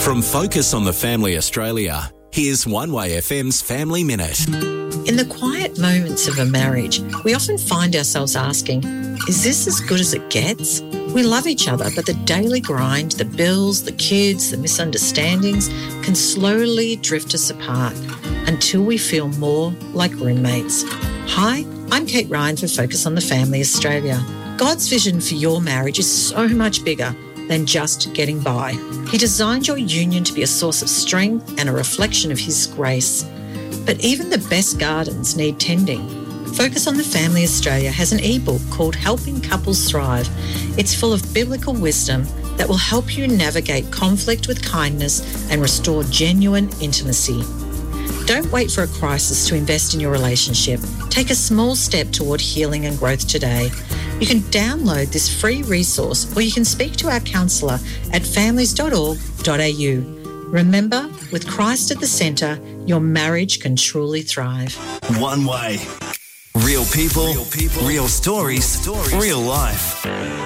From Focus on the Family Australia, here's One Way FM's Family Minute. In the quiet moments of a marriage, we often find ourselves asking, is this as good as it gets? We love each other, but the daily grind, the bills, the kids, the misunderstandings can slowly drift us apart until we feel more like roommates. Hi, I'm Kate Ryan for Focus on the Family Australia. God's vision for your marriage is so much bigger than just getting by. He designed your union to be a source of strength and a reflection of His grace. But even the best gardens need tending. Focus on the Family Australia has an ebook called Helping Couples Thrive. It's full of biblical wisdom that will help you navigate conflict with kindness and restore genuine intimacy. Don't wait for a crisis to invest in your relationship. Take a small step toward healing and growth today. You can download this free resource or you can speak to our counsellor at families.org.au. Remember, with Christ at the centre, your marriage can truly thrive. One Way. Real people, real stories, real life.